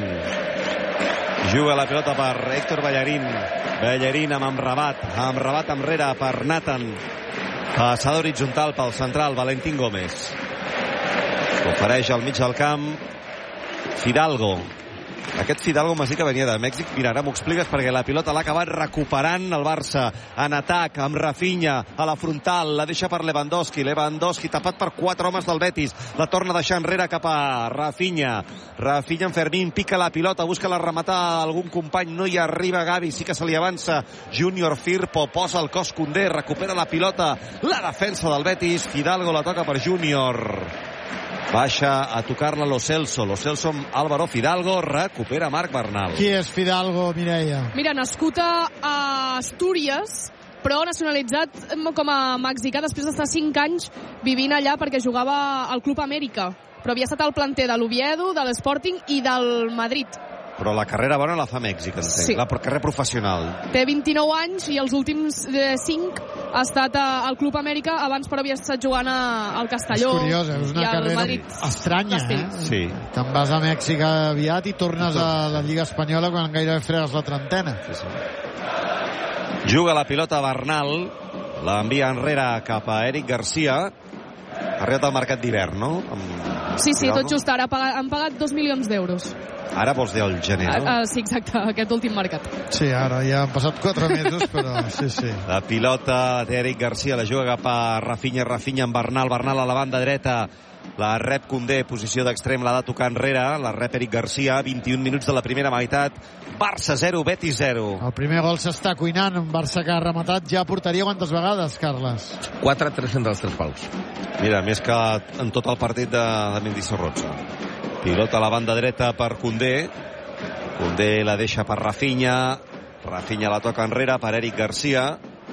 Juga la pilota per Héctor Bellerín, Bellerín amb Amrabat, Amrabat enrere per Nathan, passada horitzontal pel central Valentín Gómez, ofereix al mig del camp Fidalgo. Aquest Fidalgo m'ha dit que venia de Mèxic. Mira, ara m'ho expliques, perquè la pilota l'ha acabat recuperant el Barça en atac amb Rafinha a la frontal, la deixa per Lewandowski, Lewandowski tapat per quatre homes del Betis, la torna a deixar enrere cap a Rafinha, Rafinha en Fermín, pica la pilota, busca la rematar algun company, no hi arriba Gavi, sí que se li avança Júnior Firpo, posa el cos Koundé, recupera la pilota la defensa del Betis, Fidalgo la toca per Júnior, baixa a tocar-la Lo Celso, Lo Celso amb Álvaro Fidalgo, recupera Marc Bernal. Qui és Fidalgo, Mireia? Mira, nascut a Astúries, però nacionalitzat com a mexicà després d'estar cinc anys vivint allà perquè jugava al Club Amèrica, però havia estat al planter de l'Oviedo, de l'Sporting i del Madrid. Però la carrera bona la fa Mèxic, entenc. Sí. La carrera professional. Té vint-i-nou anys i els últims cinc ha estat al Club Amèrica, abans però havia estat jugant al Castelló. És curiós, és una carrera estranya, eh? Sí. Te'n vas a Mèxic aviat i tornes a la Lliga Espanyola quan gairebé fregues la trentena. Sí, sí. Juga la pilota Bernal, l'envia enrere cap a Eric Garcia. Ha arribat al mercat d'hivern, no? Amb... Sí, sí, tot just ara han pagat dos milions d'euros. Ara vols dir el gener, no? Uh, uh, sí, exacte, aquest últim mercat. Sí, ara ja han passat quatre mesos, però sí, sí. La pilota d'Eric Garcia la juga cap a Rafinha, Rafinha amb Bernal, Bernal a la banda dreta, la rep Koundé, posició d'extrem, l'ha de tocar enrere, la rep Eric Garcia, vint-i-un minuts de la primera meitat, Barça zero, Betis zero. El primer gol s'està cuinant, un Barça que ha rematat ja a porteria quantes vegades, Carles? quatre tres entre els tres pals. Mira, més que en tot el partit de, de Mendizorroza. Pilota a la banda dreta per Koundé, Koundé la deixa per Rafinha, Rafinha la toca enrere per Eric Garcia,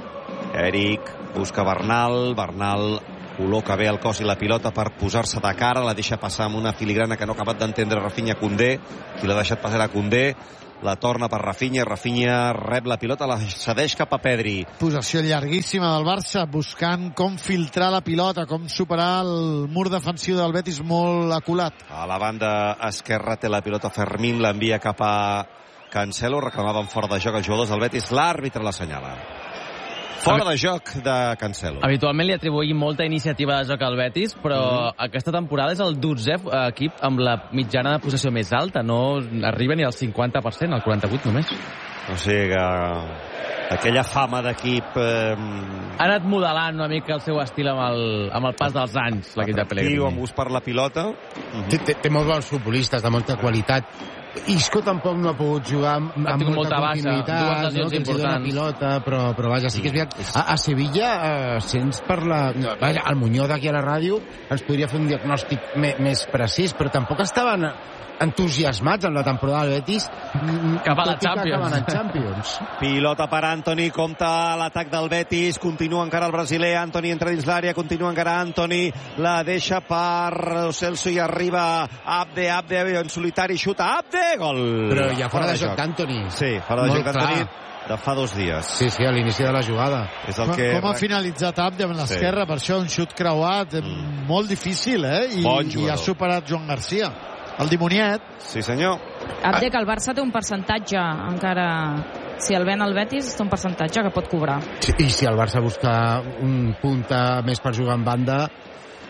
Eric busca Bernal, Bernal col·loca bé el cos i la pilota per posar-se de cara, la deixa passar amb una filigrana que no ha acabat d'entendre Rafinha Koundé, qui l'ha deixat passar a Koundé, la torna per Rafinha, Rafinha rep la pilota, la cedeix cap a Pedri. Possessió llarguíssima del Barça, buscant com filtrar la pilota, com superar el mur defensiu del Betis molt aculat. A la banda esquerra té la pilota Fermín, l'envia cap a Cancelo, reclamaven fora de joc els jugadors del Betis, l'àrbitre l'assenyala. Fora de joc de Cancelo. Habitualment li atribuïm molta iniciativa de joc al Betis, però mm. aquesta temporada és el dotzè equip amb la mitjana de possessió més alta. No arriba ni al cinquanta per cent, al quaranta-vuit només. O sigui que aquella fama d'equip... Eh... Ha anat modelant una mica el seu estil amb el, amb el pas dels anys, l'equip de Pellegrini. Amb ús per la pilota. Mm-hmm. té, té, té molts bons futbolistes, de molta qualitat. Isco tampoc no ha pogut jugar amb, amb molta, molta continuïtat, baixa, no? Que ens dona pilota, però, però vaja, sí que és veritat. A, a Sevilla, eh, sents per la... No, vaja, el Muñoz aquí a la ràdio ens podria fer un diagnòstic me, més precís, però tampoc estaven entusiasmats amb la temporada del Betis, cap a la Champions. Que Champions. Pilota per Antoni, compta l'atac del Betis, continua encara el brasiler, Antoni entra dins l'àrea, continua encara Antoni, la deixa per Celso i arriba Abde, Abde en solitari, xuta Abde, gol! Però ja fora de joc d'Antoni. Sí, fora de joc d'Antoni de fa dos dies. Sí, sí, a l'inici de la jugada. És el que... Com ha finalitzat Abde amb l'esquerra, sí. Per això un xut creuat, mm. molt difícil, eh? I, bon i ha superat Joan Garcia. El dimoniet. Sí, senyor. Abde, que el Barça té un percentatge encara... Si el ven al Betis, té un percentatge que pot cobrar. Sí, i si el Barça busca un punta més per jugar en banda,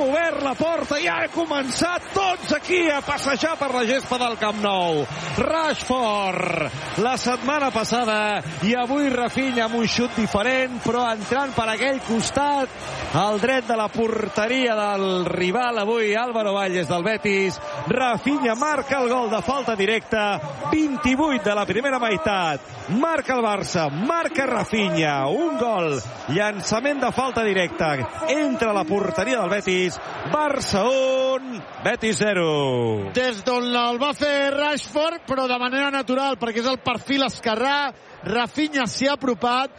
obert la porta i ha començat tots aquí a passejar per la gespa del Camp Nou. Rashford, la setmana passada, i avui Rafinha amb un xut diferent, però entrant per aquell costat, al dret de la porteria del rival. Avui Álvaro Valles del Betis. Rafinha marca el gol de falta directa, vint-i-vuit de la primera meitat. Marca el Barça, marca Rafinha, un gol, llançament de falta directa, entra a la porteria del Betis. Barça un, Betis zero. Des d'on el va fer Rashford, però de manera natural, perquè és el perfil esquerrà. Rafinha s'hi ha apropat,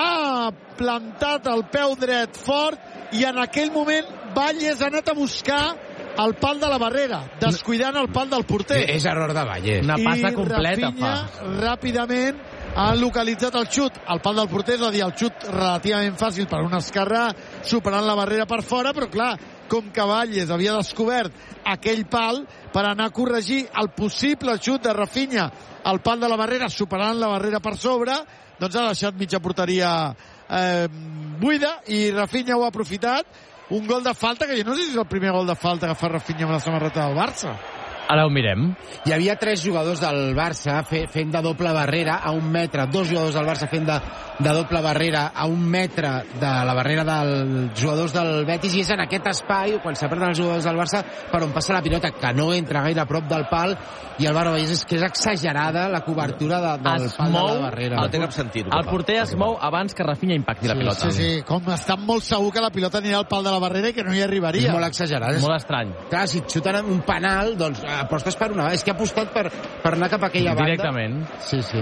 ha plantat el peu dret fort, i en aquell moment Valles ha anat a buscar el pal de la barrera, descuidant el pal del porter. És error de Valles. Una passa completa Rafinha, fa. ràpidament, ha localitzat el xut al pal del porter, és a dir, el xut relativament fàcil per un esquerrà, superant la barrera per fora, però clar, com que Valles havia descobert aquell pal per anar a corregir el possible xut de Rafinha al pal de la barrera, superant la barrera per sobre, doncs ha deixat mitja porteria eh, buida, i Rafinha ho ha aprofitat. Un gol de falta, que jo no sé si és el primer gol de falta que fa Rafinha amb la samarreta del Barça. Ara ho mirem. Hi havia tres jugadors del Barça fe, fent de doble barrera a un metre, dos jugadors del Barça fent de, de doble barrera a un metre de la barrera dels jugadors del Betis, i és en aquest espai, quan s'apreten els jugadors del Barça, per on passa la pilota, que no entra gaire a prop del pal, i el Álvaro Valles és que és exagerada la cobertura de, del es pal mou, de la barrera. No té cap sentit. El porter es mou abans que Rafinha impacti sí, la pilota. Sí, sí, com està molt segur que la pilota anirà al pal de la barrera i que no hi arribaria. És molt exagerat. És molt estrany. Clar, si et xuten un penal, doncs apostes per una... És que ha apostat per, per anar cap a aquella banda. Directament. Sí, sí.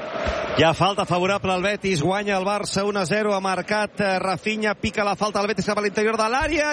Hi ha falta favorable al Betis, guanya el Barça un a zero, ha marcat Rafinha, pica la falta al Betis cap a l'interior de l'àrea,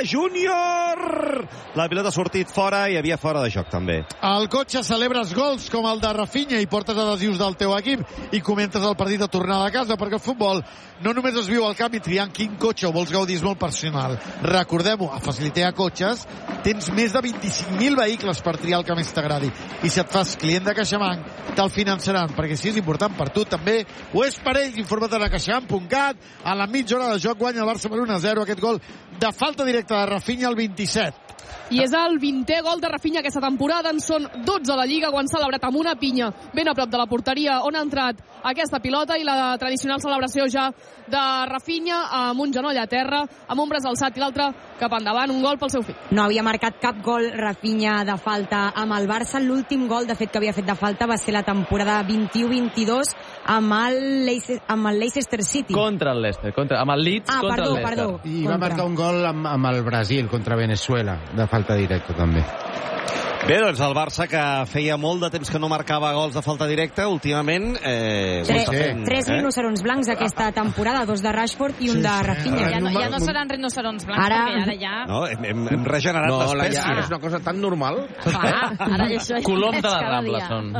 Júnior! La pilota ha sortit fora, i havia fora de joc també. Al cotxe celebres gols com el de Rafinha i portes adhesius del teu equip i comentes el partit de tornada a casa, perquè el futbol no només es viu al camp i triant quin cotxe o vols gaudir, és molt personal. Recordem-ho, a Facilitea Cotxes tens més de vint-i-cinc mil vehicles per triar el que més t'agradi, i si et fas client de CaixaBank te'l finançaran, perquè si és important per tu també ho és per ells. Informa't a caixabank punt cat. A la mitja hora de joc guanya el Barça per un a zero, aquest gol de falta directa de Rafinha al vint-i-set. I és el vintè gol de Rafinha aquesta temporada. En són dotze a la Lliga, ho han celebrat amb una pinya ben a prop de la porteria on ha entrat aquesta pilota, i la tradicional celebració ja de Rafinha amb un genoll a terra, amb un braç alçat i l'altre cap endavant, un gol pel seu fill. No havia marcat cap gol Rafinha de falta amb el Barça. L'últim gol, de fet, que havia fet de falta va ser la temporada vint-i-u vint-i-dos amb el, Leicester, amb el Leicester City. Contra el Leicester, contra, amb el Leeds ah, contra perdó, el Leicester. Perdó, I va marcar un gol amb, amb el Brasil contra Venezuela, de falta directa també. Bé, doncs el Barça, que feia molt de temps que no marcava gols de falta directa, últimament... Eh, tres fent, tres eh? rinocerons blancs aquesta temporada, dos de Rashford i un sí, de Rafinha. Ja no, ja no seran rinocerons blancs, ara, perquè ara ja... No, hem, hem, hem regenerat no, l'espècie. Ja, és una cosa tan normal. Clar, ara això ja Coloms de la Rambla són.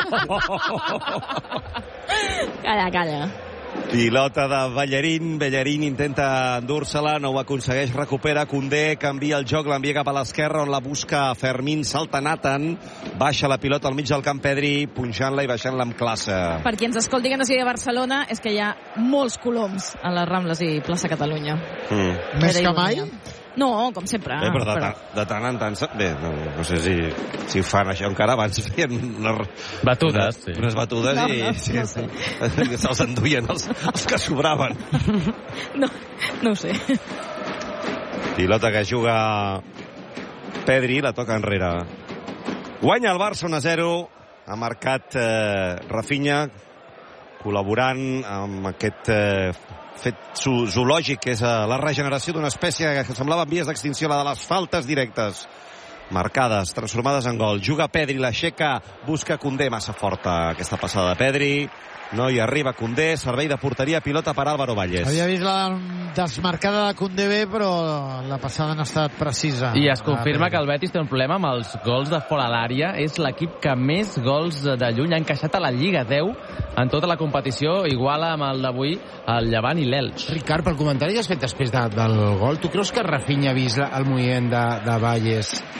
Calla, calla. Pilota de Bellerín, Bellerín intenta endur-se-la, no ho aconsegueix, recupera Koundé, canvia el joc, l'envia cap a l'esquerra, on la busca Fermín, salta Nathan, baixa la pilota al mig del camp Pedri, punxant-la i baixant-la amb classe. Per qui ens escolti que no sigui de Barcelona, és que hi ha molts coloms a les Rambles i plaça Catalunya. Mm. Més que mai? No, com sempre. Bé, però de, però... de tant en tant... Bé, no, no sé si, si ho fan això encara. Abans feien unes batudes, unes, sí. unes batudes no, i no, sí, no sí, sí. se'ls enduien els, els que sobraven. No, no ho sé. Pilota que juga Pedri, la toca enrere. Guanya el Barça un a zero. Ha marcat eh, Rafinha, col·laborant amb aquest... Eh, fet zoològic, que és la regeneració d'una espècie que semblava en vies d'extinció, la de les faltes directes marcades, transformades en gol. Juga Pedri, l'aixeca, busca Koundé, massa forta aquesta passada de Pedri, no hi arriba Koundé, servei de porteria, pilota per Álvaro Valles. Havia vist la desmarcada de Koundé bé, però la passada no ha estat precisa. I es confirma que el Betis té un problema amb els gols de fora l'àrea. És l'equip que més gols de lluny ha encaixat a la Lliga, deu en tota la competició, iguala amb el d'avui el Llevant i l'Elx. Ricard, pel comentari que has fet després de, del gol, tu creus que Rafinha ha vist el moviment de, de Valles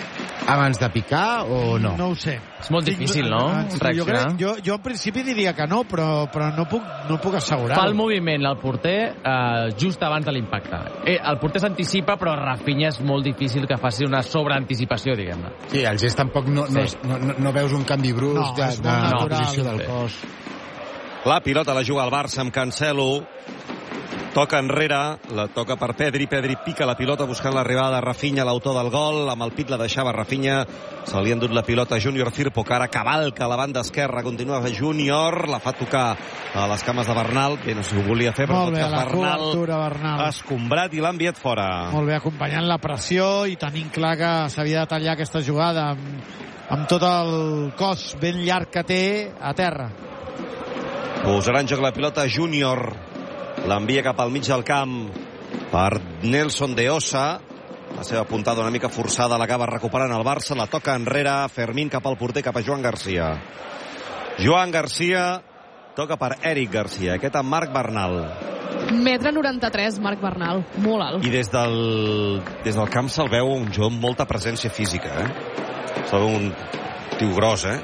abans de picar o no? No ho sé. És molt difícil, no? Jo, crec, jo, jo en principi diria que no, però, però no puc, no puc assegurar. Fa el moviment el porter eh, just abans de l'impacte. Eh, el porter s'anticipa, però Rafinha és molt difícil que faci una sobreanticipació, diguem-ne. Sí, el gest tampoc no, no, Sí. no, no, no veus un canvi brusc No, de, és de, molt de natural. posició del Sí. cos. La pilota la juga el Barça amb Cancelo. Toca enrere, la toca per Pedri. Pedri pica la pilota buscant l'arribada de Rafinha, l'autor del gol. Amb el pit la deixava Rafinha. Se li ha endut la pilota a Júnior Firpo, que ara cavalca a la banda esquerra. Continua Júnior, la fa tocar a les cames de Bernal. Bé, no sé si ho volia fer, però Molt bé, tot la cas Bernal cobertura, Bernal. ha escombrat i l'ha enviat fora. Molt bé, acompanyant la pressió i tenint clar que s'havia de tallar aquesta jugada amb, amb tot el cos ben llarg que té a terra. Posarà en joc la pilota Júnior. L'envia cap al mig del camp per Nelson de Osa. La seva puntada una mica forçada l'acaba recuperant el Barça. La toca enrere. Fermín cap al porter, cap a Joan Garcia. Joan Garcia toca per Eric Garcia. Aquest amb Marc Bernal. Metre noranta-tres, Marc Bernal. Molt alt. I des del, des del camp se'l veu un jove amb molta presència física. Eh? Se'l veu un tio gros, eh?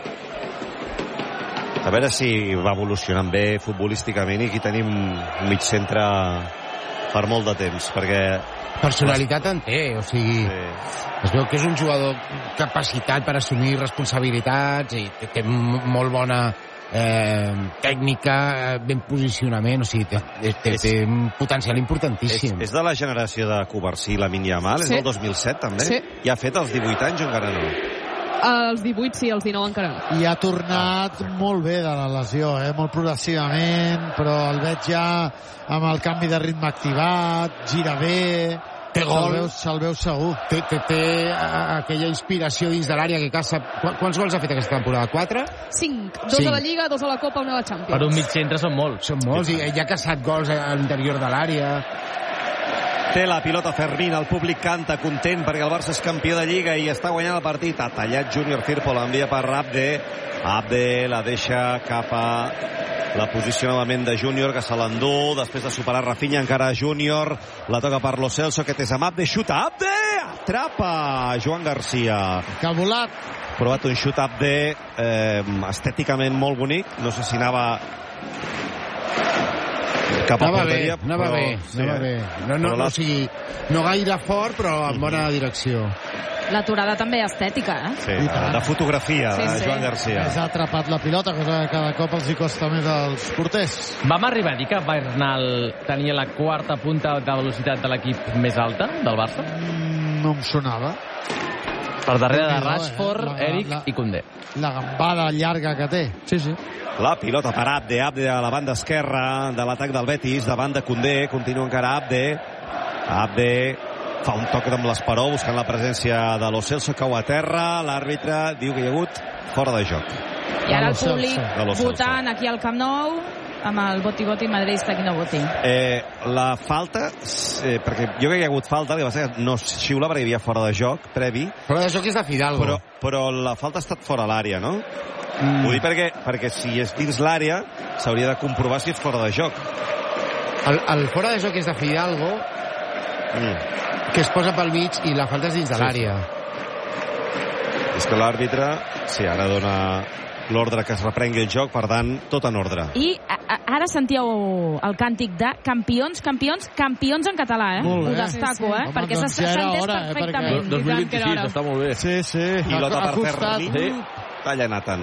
A veure si va evolucionant bé futbolísticament i aquí tenim un mig centre per molt de temps, perquè... Personalitat en té, o sigui... Sí. Es veu que és un jugador capacitat per assumir responsabilitats i té, té molt bona eh, tècnica, ben posicionament, o sigui, té, té, És- té un potencial importantíssim. És, és de la generació de Covarsí, Lamine Yamal, és Sí. del dos mil set també? Sí. Ja ha fet els divuit anys o encara no? Els divuit sí, els dinou encara no. I ha tornat molt bé de la lesió, eh? Molt progressivament, però el veig ja amb el canvi de ritme activat, gira bé, Té gol. se'l veu, se'l veu segur. Té, té, té a- aquella inspiració dins de l'àrea que caça... Qu- Quants gols ha fet aquesta temporada? Quatre? Cinc. Dos Cinc. a la Lliga, dos a la Copa, una a la Champions. Per un mig centre són molts. Són molts, i ja ha caçat gols a l'interior de l'àrea. Té la pilota Fermín, el públic canta content perquè el Barça és campió de Lliga i està guanyant el partit. Ha tallat Júnior Firpo, l'envia per Abde. Abde la deixa cap a la posició novament de Júnior, que se l'endú després de superar Rafinha, encara Júnior, la toca per Lo Celso, que és amb Abde, xuta Abde, atrapa Joan Garcia. Que ha volat. Provat un xut Abde eh, estèticament molt bonic, no sé si anava cap a Anava porteria, bé, anava però, bé, sí, anava eh? bé. No, no, Però no, la- o sigui, no gaire fort, però en bona direcció. L'aturada també estètica, eh? Sí, de, de fotografia, Sí, de sí. Joan Garcia. Ha atrapat la pilota, cosa que cada cop els hi costa més als porters. Vam arribar a dir que Bernal tenia la quarta punta de velocitat de l'equip més alta del Barça? Mm, no em sonava. Per darrere de Déu-n'hi-do, eh? Rashford, La- Eric la- i Koundé. La gambada llarga que té. Sí, sí. La pilota per Abde, Abde a la banda esquerra de l'atac del Betis, davant de Koundé, continua encara Abde. Abde fa un toc amb l'esperó, buscant la presència de Lo Celso, cau a terra, l'àrbitre diu que hi ha hagut fora de joc. I ara el Lo Celso. públic De Lo Celso. votant aquí al Camp Nou amb el voti-voti madridista qui no voti. Eh, la falta, eh, perquè jo crec que hi ha hagut falta, el que passa que no xiula perquè hi havia fora de joc, previ, Fora de joc és de Fidalgo. però, però la falta ha estat fora l'àrea, no? Mm. Ho dic perquè, perquè si és dins l'àrea s'hauria de comprovar si és fora de joc. El, el fora de joc és de Fidalgo, Mm. que es posa pel mig i la falta és dins de Sí, l'àrea. És que l'àrbitre, sí, ara dona l'ordre que es reprengui el joc, per tant, tot en ordre. I a, a, ara sentíeu el càntic de campions, campions, campions en català, eh? Molt Ho bé. destaco, Sí, sí. eh? Home, perquè doncs s'ha ja era s'ha entès hora, eh, perfectament. perquè- dos mil I tant que era vint-i-sis, hora. està molt bé. Sí, sí. Pilota Ha, ha per costat. Fermín. Talla Nathan.